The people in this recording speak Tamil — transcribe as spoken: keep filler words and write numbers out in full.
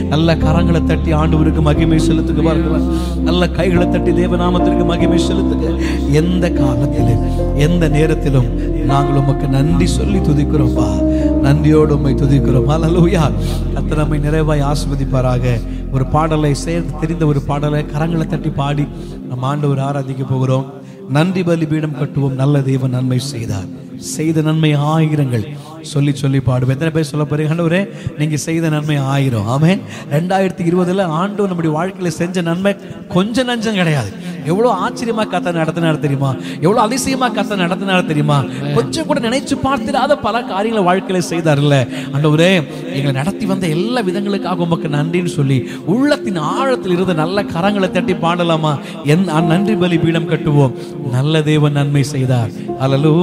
நல்ல கரங்களை தட்டி ஆண்டவருக்கு மகிமை செலுத்துக்கு பார்க்கலாம். நல்ல கைகளை தட்டி தேவநாமத்திற்கு மகிமை செலுத்துங்க. எந்த காலத்திலும் எந்த நேரத்திலும் நாங்கள் உமக்கு நன்றி சொல்லி துதிக்கிறோம்பா. நன்றியோடு உம்மை துதிக்கிறோம். ஹல்லேலூயா. கர்த்தர் நம்மை நிறைவாய் ஆசீர்வதிப்பாராக. ஒரு பாடலை சேர்ந்து தெரிந்த ஒரு பாடலை கரங்களை தட்டி பாடி நம்ம ஆண்டவர் ஆராதிக்க போகிறோம். நன்றி பலி பீடம் கட்டுவோம். நல்ல தேவன் நன்மை செய்தார், செய்த நன்மை ஆயிரங்கள் சொல்லி சொல்லி பாடுவோம். எத்தனை பேர் சொல்ல போறீங்க? ஆண்டவரே நீங்க செய்த நன்மை ஆயிரம். ஆமென். ரெண்டாயிரத்தி இருபதுல ஆண்டவர் நம்முடைய வாழ்க்கையில செஞ்ச நன்மை கொஞ்சம் நஞ்சம் கிடையாது. எவ்வளவு ஆச்சரியமா கத்த நடத்தினார் தெரியுமா? எவ்வளவு அதிசயமா கத்த நடத்தினார் தெரியுமா? கொஞ்சம் கூட நினைச்சு பார்த்திடாத பல காரியங்களை வாழ்க்கையில செய்தார்ல. ஆண்டவரே எங்களை நடத்தி வந்த எல்லா விதங்களுக்காக உமக்கு நன்றின்னு சொல்லி உள்ளத்தின் ஆழத்தில் இருந்து நல்ல கரங்களை தட்டி பாடலாமா? என் நன்றி பலி பீடம் கட்டுவோம். நல்ல தேவன் நன்மை செய்தார். அல்லேலூயா.